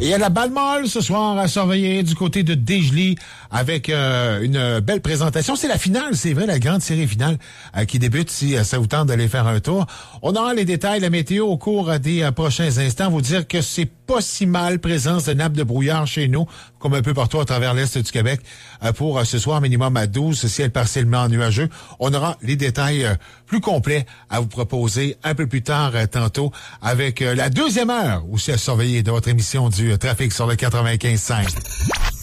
Et il y a la balle molle ce soir à surveiller du côté de Desjely avec une belle présentation. C'est la finale, c'est vrai, la grande série finale qui débute si ça vous tente d'aller faire un tour. On aura les détails, la météo au cours des prochains instants. Vous dire que c'est pas si mal, présence de nappes de brouillard chez nous, comme un peu partout à travers l'Est du Québec, pour ce soir minimum à 12, ciel partiellement nuageux. On aura les détails plus complets à vous proposer un peu plus tard tantôt avec la deuxième heure aussi à surveiller de votre émission du trafic sur le 95.5.